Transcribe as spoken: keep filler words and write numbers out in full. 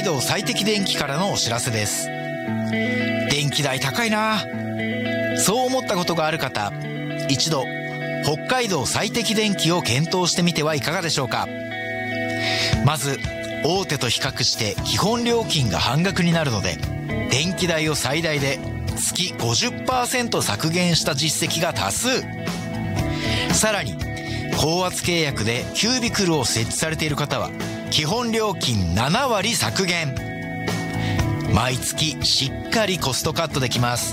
道最適電気からのお知らせです。電気代高いな、そう思ったことがある方、一度北海道最適電気を検討してみてはいかがでしょうか。まず大手と比較して基本料金が半額になるので、電気代を最大で月 ごじゅっパーセント 削減した実績が多数。さらに高圧契約でキュービクルを設置されている方は基本料金ななわり削減。毎月しっかりコストカットできます。